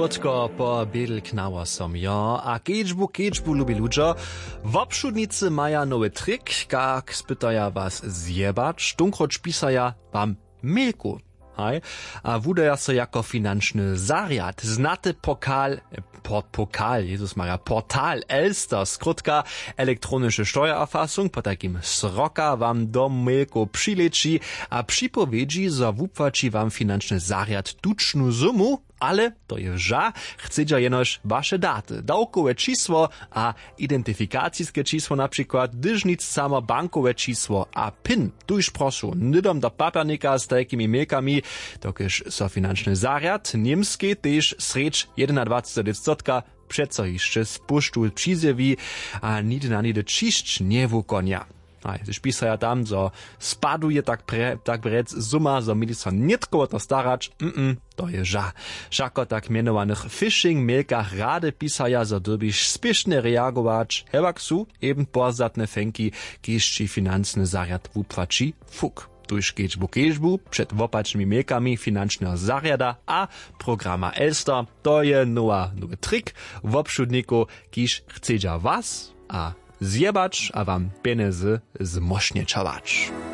krótko po biedl knało som ja, a kečbu lubi ludzo. W obszudnicy maja nowy trik, jak spytaja was zjebać, tunkroć pisaja wam milku. Hej, a wudaja so jako financzny zariad, znaty portal Elster, skrótka elektronische Steuererfassung, po takim sroka wam do milku przyleci, a przypowiedzi za wupłaci wam financzny zariad tucznu sumu, ale to je ża, chcedza jenoż wasze daty, dałkowe čísło a identyfikacijskie čísło na przykład, gdyż nic samo bankowe čísło a PIN. Tuż proszę, nydom do papiernika z takimi milkami, tokiż so financzny zariad, niemski też srecz 21 przeco jeszcze spuszczu przyzjewi, a nigdy na nidy čišć nie wukonia. A jeśli pisaja tam, zo spaduje tak brec suma, zo mieli so nitko to starać, to je ża. Šako tak mianowanych phishing mailkach rady pisaja, zo dobiš spieszne reagować, hewak su eben porzatne fenki, kieszci finansny zariad wupłaci fuk. Tuż kečbu przed wopacznymi mailkami financznego zariada a programa Elster, to je nowy trik w obszudniku, kiż chcedza was a zjebać, a wam pieniędzy zmośnieczować.